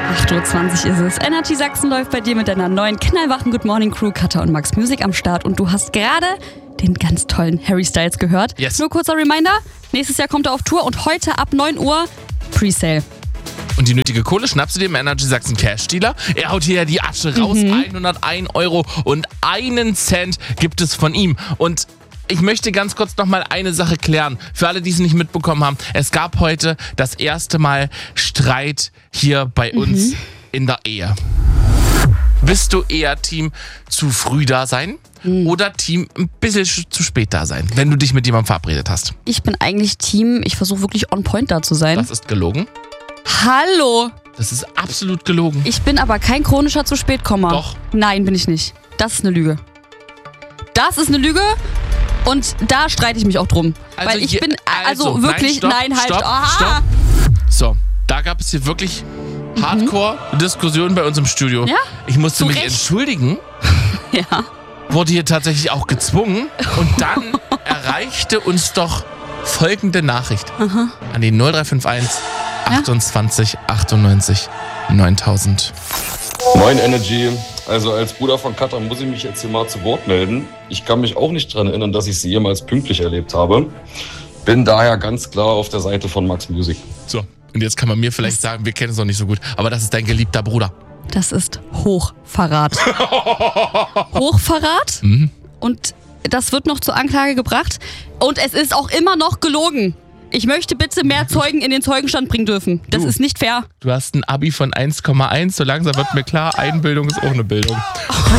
8:20 Uhr ist es. Energy Sachsen läuft bei dir mit deiner neuen knallwachen Good Morning Crew, Katha und Max Music am Start. Und du hast gerade den ganz tollen Harry Styles gehört. Yes. Nur kurzer Reminder, nächstes Jahr kommt er auf Tour und heute ab 9 Uhr Presale. Und die nötige Kohle schnappst du dir im Energy Sachsen Cash Dealer. Er haut hier ja die Asche raus. 101 € und 1 Cent gibt es von ihm. Und ich möchte ganz kurz nochmal eine Sache klären. Für alle, die es nicht mitbekommen haben. Es gab heute das erste Mal Streit hier bei uns in der Ehe. Bist du eher Team zu früh da sein oder Team ein bisschen zu spät da sein, wenn du dich mit jemandem verabredet hast? Ich bin eigentlich Team, ich versuche wirklich on point da zu sein. Das ist gelogen. Hallo! Das ist absolut gelogen. Ich bin aber kein chronischer zu spät Komma. Doch. Nein, bin ich nicht. Das ist eine Lüge. Das ist eine Lüge und da streite ich mich auch drum. Also weil ich je- bin, also also, wirklich, nein, stopp, stopp, aha! stopp. So, da gab es hier wirklich Hardcore-Diskussionen bei uns im Studio. Ja? Ich musste Zu mich Recht. entschuldigen, Ja. wurde hier tatsächlich auch gezwungen und dann erreichte uns doch folgende Nachricht an die 0351 28 98 9000. Moin Energy, also als Bruder von Katha muss ich mich jetzt hier mal zu Wort melden. Ich kann mich auch nicht daran erinnern, dass ich sie jemals pünktlich erlebt habe. Bin daher ganz klar auf der Seite von Max Music. So, und jetzt kann man mir vielleicht sagen, wir kennen es noch nicht so gut, aber das ist dein geliebter Bruder. Das ist Hochverrat. Hochverrat? Und das wird noch zur Anklage gebracht. Und es ist auch immer noch gelogen. Ich möchte bitte mehr Zeugen in den Zeugenstand bringen dürfen. Das ist nicht fair. Du hast ein Abi von 1,1, so langsam wird mir klar, Einbildung ist auch eine Bildung.